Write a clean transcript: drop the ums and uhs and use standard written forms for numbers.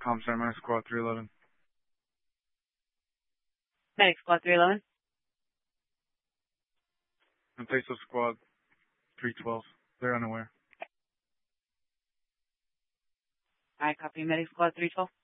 Homicide Minor Squad 311. Medic Squad 311. And Peso Squad 312. They're unaware. Alright, copy Medic Squad 312.